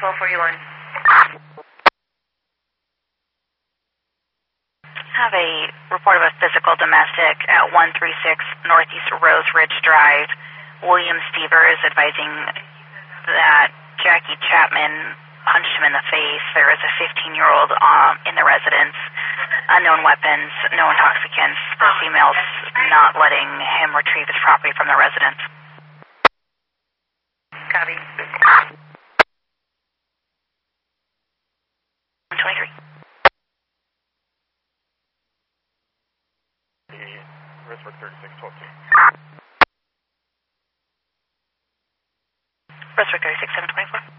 1241. Have a report of a physical domestic at 136 Northeast Rose Ridge Drive. William Stever is advising that Jackie Chapman punched him in the face. There is a 15-year-old in the residence. Unknown weapons, no intoxicants. The female's not letting him retrieve his property from the residence. Copy. 123. Restwork 3612. Restwork 36, 724.